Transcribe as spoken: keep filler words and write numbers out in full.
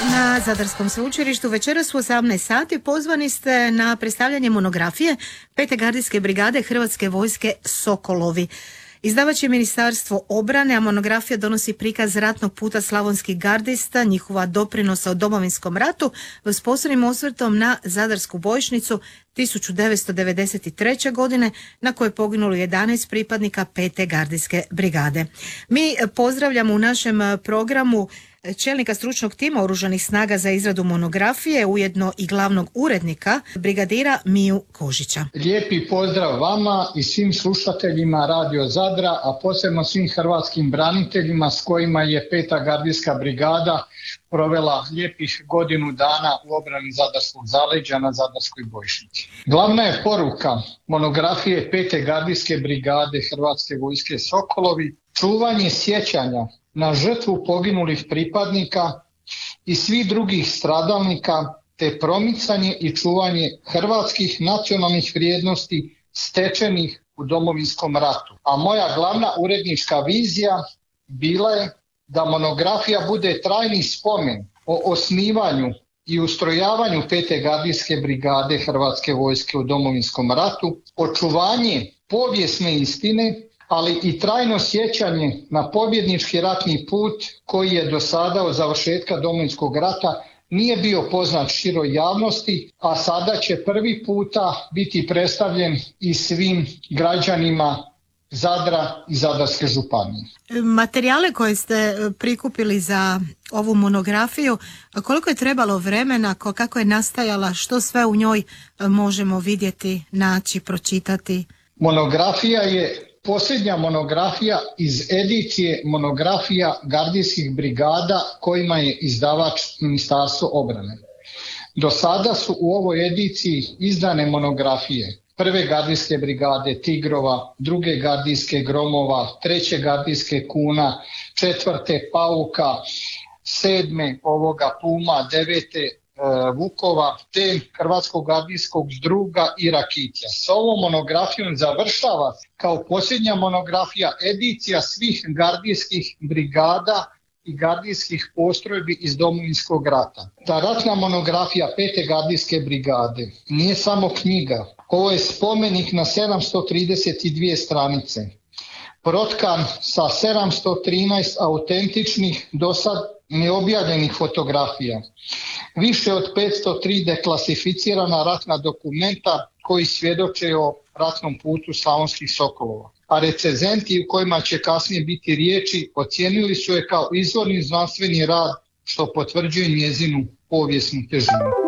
Na Zadarskom sveučilištu večeras u osamnaest sati pozvani ste na predstavljanje monografije pete gardijske brigade Hrvatske vojske Sokolovi. Izdavač je Ministarstvo obrane, a monografija donosi prikaz ratnog puta slavonskih gardista, njihova doprinosa u Domovinskom ratu s posebnim osvrtom na Zadarsku bojišnicu tisuću devetsto devedeset treće. godine na kojoj je poginulo jedanaest pripadnika pete gardijske brigade. Mi pozdravljamo u našem programu čelnika stručnog tima Oružanih snaga za izradu monografije, ujedno i glavnog urednika, brigadira Miju Kožića. Lijepi pozdrav vama i svim slušateljima Radio Zadra, a posebno svim hrvatskim braniteljima s kojima je peta gardijska brigada provela lijepih godinu dana u obrani Zadarskog zaleđa na Zadarskoj bojišnici. Glavna je poruka monografije pete gardijske brigade Hrvatske vojske Sokolovi čuvanje sjećanja na žrtvu poginulih pripadnika i svih drugih stradalnika, te promicanje i čuvanje hrvatskih nacionalnih vrijednosti stečenih u Domovinskom ratu. A moja glavna urednička vizija bila je da monografija bude trajni spomen o osnivanju i ustrojavanju pete gardijske brigade Hrvatske vojske u Domovinskom ratu, očuvanje povijesne istine, ali i trajno sjećanje na pobjednički ratni put koji je do sada od završetka Domovinskog rata nije bio poznat široj javnosti, a sada će prvi puta biti predstavljen i svim građanima Zadra i Zadarske županije. Materijale koje ste prikupili za ovu monografiju, koliko je trebalo vremena, kako je nastajala, što sve u njoj možemo vidjeti, naći, pročitati? Monografija je posljednja monografija iz edicije monografija gardijskih brigada kojima je izdavač Ministarstvo obrane. Do sada su u ovoj ediciji izdane monografije prve gardijske brigade Tigrova, druge gardijske Gromova, treće gardijske Kuna, četvrte Pauka, sedme ovoga Puma, devete Vukova, te Hrvatskog gardijskog zdruga i Rakitja. S ovom monografijom završava kao posljednja monografija edicija svih gardijskih brigada i gardijskih postrojbi iz Domovinskog rata. Ta ratna monografija pete gardijske brigade nije samo knjiga. Ovo je spomenik na sedamsto trideset dvije stranice, protkan sa sedamsto trinaest autentičnih dosad neobjavljenih fotografija, više od petsto tri deklasificirana ratna dokumenta koji svjedoče o ratnom putu slavonskih Sokolova. A recenzenti u kojima će kasnije biti riječi ocijenili su je kao izvorni znanstveni rad što potvrđuje njezinu povijesnu težinu.